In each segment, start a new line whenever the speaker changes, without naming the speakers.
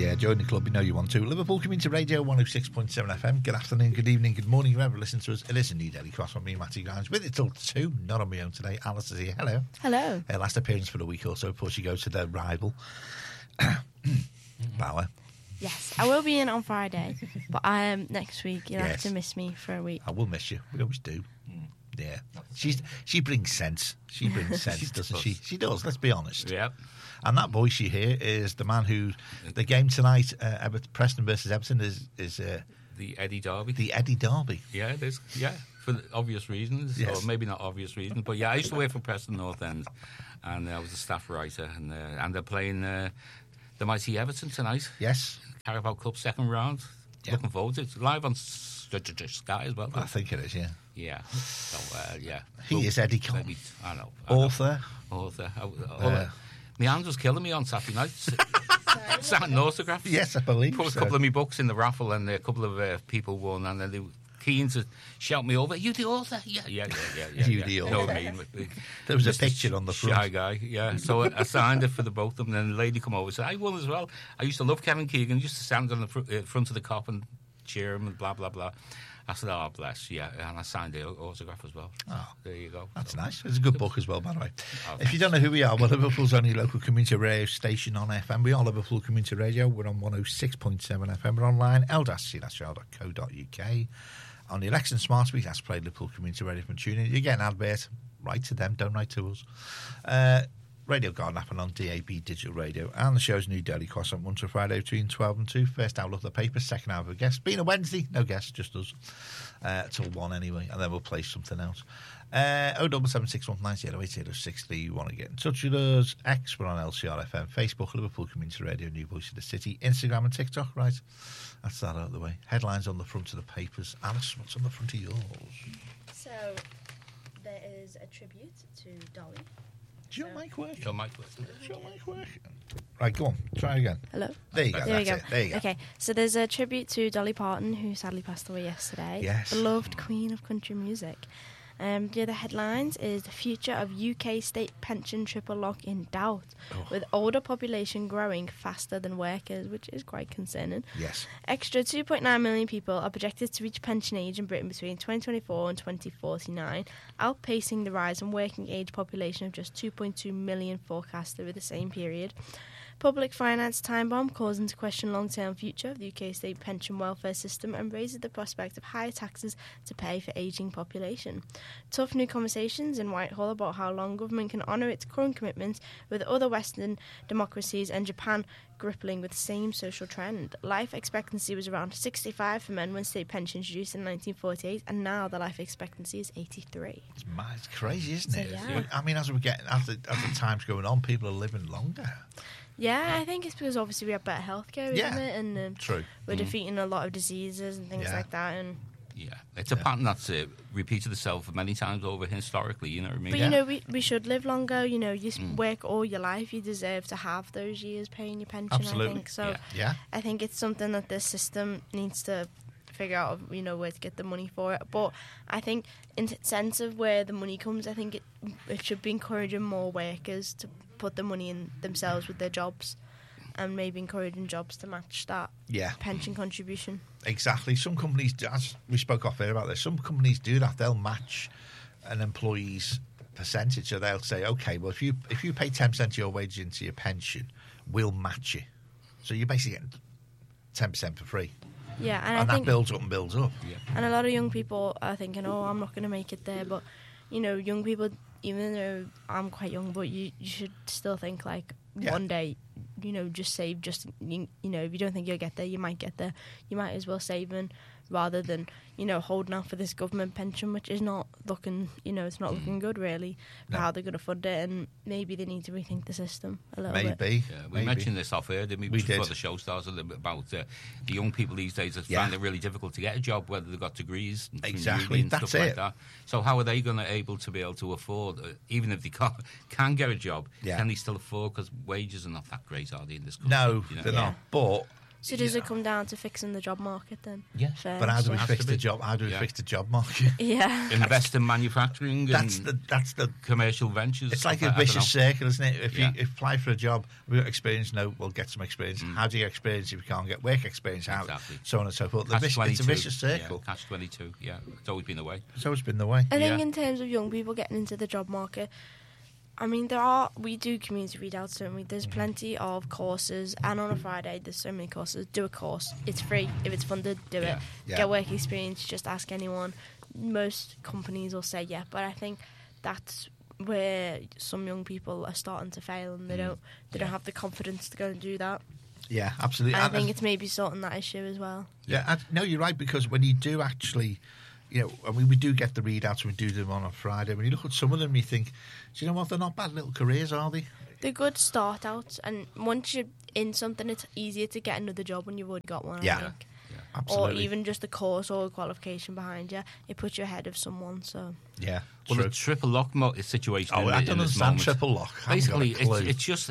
Yeah, join the club, you know you want to. Liverpool Community Radio 106.7 FM. Good afternoon, good evening, good morning, whoever listens to us. It is a new Daily Cross on me, Matty Grimes, with it till 2, not on my own today. Alice is here. Hello.
Hello.
Last appearance for the week or so before she goes to their rival, Bauer.
Yes, I will be in on Friday, but next week you'll have to miss me for a week.
I will miss you. We always do. Yeah. She brings sense. She brings sense, doesn't she? She does, let's be honest.
Yeah.
And that voice you hear is the man who, the game tonight, Preston versus Everton, is
the Eddie Derby.
The Eddie Derby.
Yeah, it is. Yeah, for obvious reasons,
yes.
Or maybe not obvious reasons. But yeah, I used to work for Preston North End, and I was a staff writer, and they're playing the mighty Everton tonight.
Yes.
Carabao Cup second round. Yeah. Looking forward to it. It's live on Sky as well.
I think it is, yeah.
Yeah. So, yeah.
He is Eddie Coleman.
I know.
Author.
My hand was killing me on Saturday night. Signing autographs.
Yes, I believe
Put a couple of my books in the raffle, and a couple of people won, and then they were keen to shout me over. You the author? Yeah.
You the author.
You know what I mean?
There was a picture on the front.
Shy guy, yeah. So I signed it for the both of them, and then the lady come over and said, I won as well. I used to love Kevin Keegan. He used to stand on the front of the Kop and cheer him and blah, blah, blah. I said, oh, bless, yeah. And I signed the autograph as well.
Oh,
there you go.
That's nice. It's a good book as well, by the way. Okay. If you don't know who we are, we're Liverpool's only local community radio station on FM. We are Liverpool Community Radio. We're on 106.7 FM. We're online, l-c-r.co.uk. On the Alexa and Smart Speak, that's played Liverpool Community Radio from tuning. You get an advert. Write to them, don't write to us. Radio Garden app and on DAB Digital Radio. And the show's new Daily Cross on 1 to Friday between 12 and 2. First hour, look at the paper. Second hour, a guest. Being a Wednesday, no guests, just us. Till 1 anyway. And then we'll play something else. 07761908060. You want to get in touch with us. X, we're on LCR FM. Facebook, Liverpool Community Radio, New Voice of the City. Instagram and TikTok, right? That's that out of the way. Headlines on the front of the papers. Alice, what's on the front of yours?
So, there is a tribute to Dolly.
Is your mic working?
Your mic working.
Is your mic working? Right, go on. Try again.
Hello?
There you go.
There we go.
It. There you go.
Okay, so there's a tribute to Dolly Parton, who sadly passed away yesterday.
Yes.
Beloved queen of country music. The other headlines is the future of UK state pension triple lock in doubt, with older population growing faster than workers, which is quite concerning.
Yes.
Extra 2.9 million people are projected to reach pension age in Britain between 2024 and 2049, outpacing the rise in working age population of just 2.2 million forecast over the same period. Public finance time bomb calls into question long-term future of the UK state pension welfare system and raises the prospect of higher taxes to pay for ageing population. Tough new conversations in Whitehall about how long government can honour its current commitments with other Western democracies and Japan grappling with the same social trend. Life expectancy was around 65 for men when state pension introduced in 1948, and now the life expectancy is 83.
It's mad. It's crazy, isn't it?
Yeah.
I mean, as the time's going on, people are living longer.
Yeah, I think it's because obviously we have better healthcare, isn't it? And
true.
We're defeating a lot of diseases and things like that. And
yeah, it's a pattern that's repeated itself many times over historically, you know what I mean?
But, you know, we should live longer. You know, you work all your life. You deserve to have those years paying your pension,
absolutely.
I think. So
yeah.
I think it's something that this system needs to figure out, you know, where to get the money for it. But I think in sense of where the money comes, I think it should be encouraging more workers to put the money in themselves with their jobs, and maybe encouraging jobs to match that pension contribution.
Exactly. Some companies, as we spoke off air about this, some companies do that. They'll match an employee's percentage. So they'll say, okay, well, if you pay 10% of your wages into your pension, we'll match you. So you're basically getting 10% for free.
Yeah,
and that builds up and builds up.
Yeah. And a lot of young people are thinking, oh, I'm not going to make it there. But, you know, young people, even though I'm quite young, but you should still think, like, one day, you know, just save, you know, if you don't think you'll get there, you might get there. You might as well save rather than, you know, holding out for this government pension, which is not looking, you know, it's not looking good, really, for how they're going to fund it, and maybe they need to rethink the system a little bit.
Yeah, we mentioned this off air, didn't we? Before the show starts, a little bit about the young people these days that find it really difficult to get a job, whether they've got degrees
and
stuff like that. So how are they going to be able to afford, even if they can get a job, can they still afford, because wages are not that great, are they, in this country?
No, they're not. But
So does it come down to fixing the job market then?
Yeah.
First,
But how do we
Has
fix
to
the
be.
job? How do we
Yeah.
fix the job market?
Yeah.
Invest in manufacturing
That's
and
the.
commercial ventures.
It's like
I
a
don't know.
vicious circle, isn't it? If
Yeah.
you apply for a job, we've got experience. No, we'll get some experience. How do you get experience if you can't get work experience? How?
Exactly.
So on and so forth.
Catch
It's a
22.
vicious circle.
Yeah, catch 22. Yeah, it's always been the way.
It's always been the way.
I think
Yeah.
in terms of young people getting into the job market, I mean, we do community readouts, don't we? There's plenty of courses, and on a Friday, there's so many courses. Do a course. It's free. If it's funded, do it.
Yeah.
Yeah.
Get work experience, just ask anyone. Most companies will say yeah, but I think that's where some young people are starting to fail, and they don't have the confidence to go and do that.
Yeah, absolutely.
And I
And-
think it's maybe sorting that issue as well.
Yeah, no, you're right, because when you do actually, I mean, we do get the readouts, we do them on a Friday. When you look at some of them, you think, do you know what, they're not bad little careers, are they?
They're good start outs, and once you're in something, it's easier to get another job when you've already got one.
Yeah.
I think. Or
Absolutely.
even just a course or a qualification behind you, it puts you ahead of someone. So
Yeah.
Well,
true.
the triple lock situation.
Oh,
in,
I
in
don't
this
understand
moment.
triple lock. I haven't got a
Basically,
clue.
it's just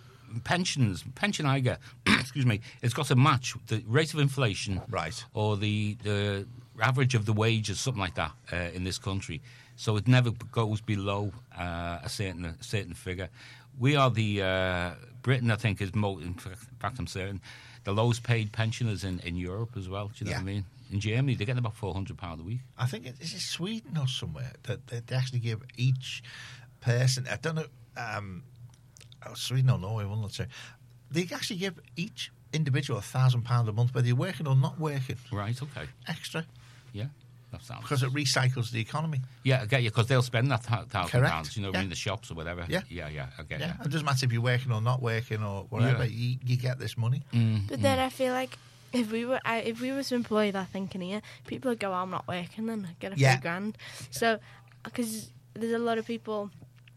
pension I get. Excuse me. It's got to match the rate of inflation,
Right.
or the average of the wages, something like that, in this country. So it never goes below a certain figure. We are the Britain, I think, is in fact, I'm certain, the lowest paid pensioners in Europe as well. Do you know what I
Yeah.
mean? In Germany, they're getting about £400 a week.
I think is it Sweden or somewhere that they actually give each person, I don't know, Sweden or Norway, one or two, they actually give each individual £1,000 a month, whether you're working or not working,
Right, okay.
extra,
Yeah, that sounds...
because it recycles the economy.
Yeah, I get you, because they'll spend that £1,000,
Correct.
you know,
Yeah.
in the shops or whatever.
Yeah.
I get
Yeah,
you.
it doesn't matter if you're working or not working or whatever,
Yeah.
you get this money.
but then I feel like if we were to employ that thinking here, people would go, "I'm not working, then I get a
Yeah.
few grand." So because there's a lot of people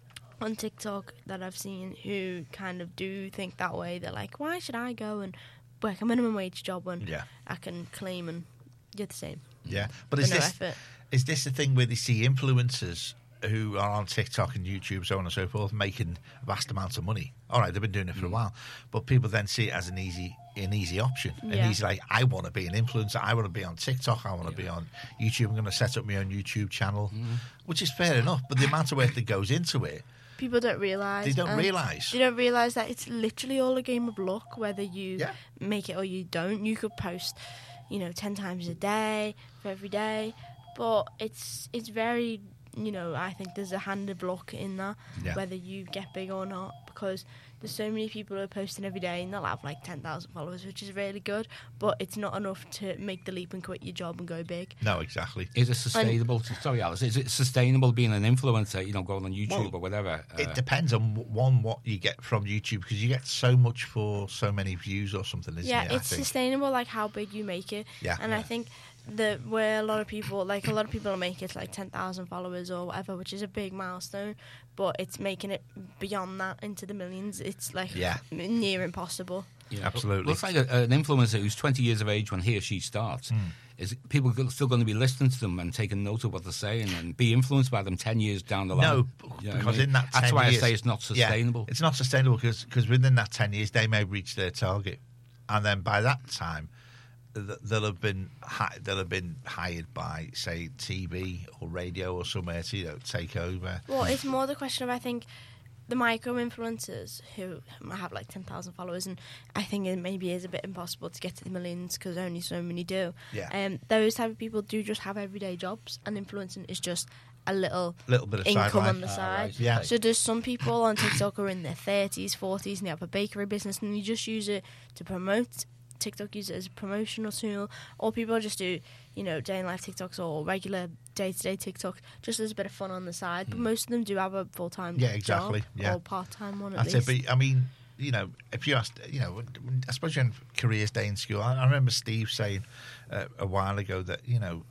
on TikTok that I've seen who kind of do think that way. They're like, "Why should I go and work a minimum wage job when
Yeah.
I can claim and get the same?"
Yeah, but
For
is
no
this
effort.
is this the thing where they see influencers who are on TikTok and YouTube, so on and so forth, making vast amounts of money? All right, they've been doing it for a while, but people then see it as an easy option.
Yeah.
An easy, like, I want to be an influencer, I want to be on TikTok, I want to be on YouTube, I'm going to set up my own YouTube channel, which is fair enough, but the amount of work that goes into it,
People don't realise.
they don't
and
realise.
They don't realise that it's literally all a game of luck, whether you
Yeah.
make it or you don't. You could post, 10 times a day for every day, but it's very, I think there's a hand of luck in that,
Yeah.
whether you get big or not, because there's so many people who are posting every day and they'll have like 10,000 followers, which is really good, but it's not enough to make the leap and quit your job and go big.
No, exactly.
Is it sustainable? Sorry, Alice. Is it sustainable being an influencer, going on YouTube
Well,
or whatever?
It depends on what you get from YouTube, because you get so much for so many views or something, isn't
Yeah,
it? I
it's
think.
sustainable, like how big you make it.
Yeah.
And I think that where a lot of people make it like 10,000 followers or whatever, which is a big milestone, but it's making it beyond that into the millions. It's like near impossible.
Yeah,
Absolutely.
Well, it's like an influencer who's 20 years of age when he or she starts. Is people still going to be listening to them and taking note of what they're saying and be influenced by them 10 years down the line?
No,
You know what I
because
mean?
in that 10
That's why
years,
I say it's not sustainable.
Yeah, it's not sustainable because within that 10 years they may reach their target, and then by that time they'll have been hired by, say, TV or radio or somewhere to take over.
Well, it's more the question of, I think, the micro influencers who have like 10,000 followers, and I think it maybe is a bit impossible to get to the millions because only so many do.
Yeah.
Those type of people do just have everyday jobs, and influencing is just a little
bit of
income
sideline.
on the side.
right,
yeah.
So there's some people on TikTok who are in their 30s, 40s, and they have a bakery business, and you just use it to promote. TikTok use it as a promotional tool, or people just do, day in life TikToks or regular day-to-day TikTok just as a bit of fun on the side. But most of them do have a full-time
exactly,
job
yeah.
or part-time one at
That's
least.
it. But I mean, if you asked, I suppose you're in careers day in school. I remember Steve saying a while ago that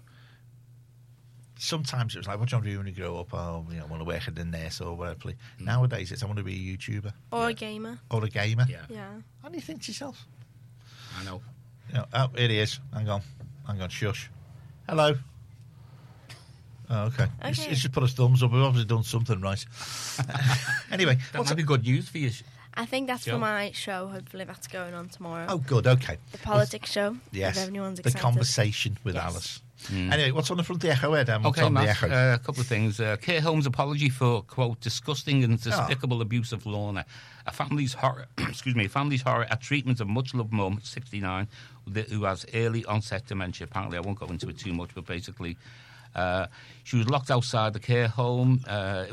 sometimes it was like, what do you want to do when you grow up? Oh, I want to work at the nurse or whatever. Nowadays, it's I want to be a YouTuber
Or a gamer.
or a gamer.
Yeah,
Yeah.
How do you think to yourself?
I know.
Oh, here he is. Hang on, shush. Hello. Oh, okay. He's
Okay.
just put his thumbs up. We've obviously done something right. Anyway,
That might be good news for you.
I think that's
Joe?
for my show. Hopefully that's going on tomorrow.
Oh, good. Okay.
The politics show.
Yes.
If everyone's
The
excited.
conversation with
Yes.
Alice. Anyway, what's on the front of the Echo, Ed? What's
Okay,
on the
Matt,
Echo?
a couple of things. Care Home's apology for, quote, disgusting and despicable abuse of Lorna. A family's horror, family's horror at treatment of much-loved mum, 69, who has early onset dementia. Apparently, I won't go into it too much, but basically, she was locked outside the care home.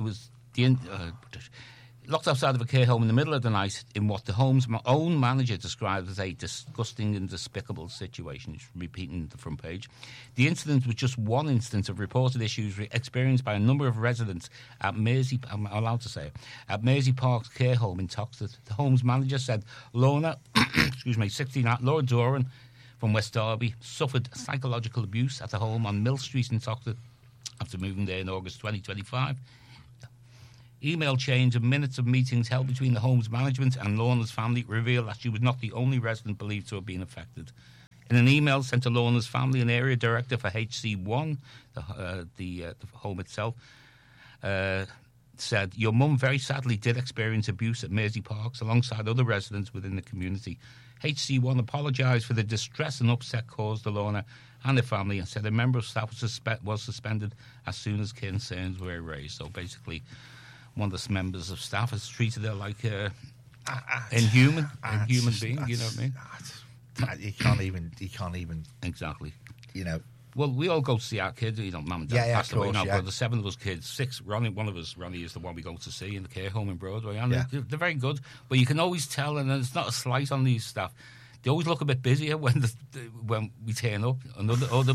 Locked outside of a care home in the middle of the night in what the home's own manager described as a disgusting and despicable situation. It's repeating the front page. The incident was just one instance of reported issues experienced by a number of residents at Mersey Park's care home in Toxteth. The home's manager said Lorna, 69, Laura Doran from West Derby, suffered psychological abuse at the home on Mill Street in Toxteth after moving there in August 2025. Email chains and minutes of meetings held between the home's management and Lorna's family revealed that she was not the only resident believed to have been affected. In an email sent to Lorna's family, an area director for HC1, the home itself, said, "Your mum very sadly did experience abuse at Mersey Parks alongside other residents within the community. HC1 apologised for the distress and upset caused to Lorna and the family and said a member of staff was suspended as soon as concerns were raised." So basically, one of the members of staff has treated her like inhuman being. You know what I mean? You can't even.
Exactly. You know.
Well, we all go to see our kids. You know, mum and dad passed away now,
yeah.
but the 7 of us kids, 6. Ronnie is the one we go to see in the care home in Broadway, and they're very good. But you can always tell, and it's not a slight on these staff. They always look a bit busier when we turn up, and other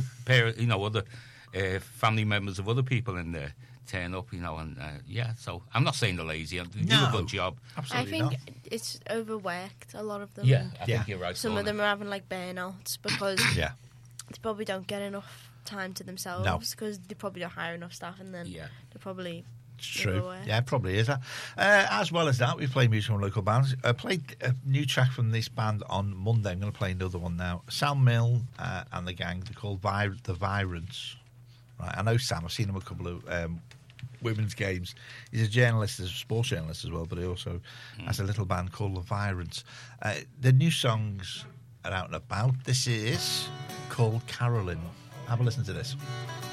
family members of other people in there turn up, and so I'm not saying they're lazy. They do a good job.
Absolutely
I think
not.
it's overworked, a lot of them.
Yeah, I think you're right.
Some of them are having like burnouts because
Yeah.
they probably don't get enough time to themselves because they probably don't hire enough staff, and then they're probably
It's true.
overworked.
Yeah, it probably is. As well as that, we play music from local bands. I played a new track from this band on Monday. I'm going to play another one now. Sam Mill and the gang, they're called The Virants. Right, I know Sam. I've seen him a couple of women's games. He's a journalist, a sports journalist as well, but he also has a little band called The Virants. The new songs are out and about. This is called Carolyn. Have a listen to this.